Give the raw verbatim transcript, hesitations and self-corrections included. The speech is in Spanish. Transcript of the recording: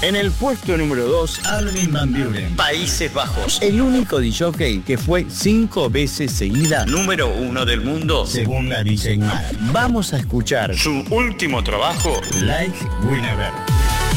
En el puesto número dos, Armin van Buuren, Países Bajos. El único disc-jockey que fue cinco veces seguida número uno del mundo, según la D J Mag. Vamos a escuchar su último trabajo, Like We Never.